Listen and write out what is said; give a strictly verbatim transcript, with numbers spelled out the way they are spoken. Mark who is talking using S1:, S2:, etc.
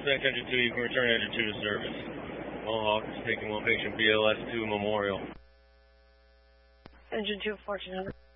S1: Dispatch Engine two, you can return Engine two to service. Mohawk is taking one patient B L S two Memorial.
S2: Engine two, fourteen hundred.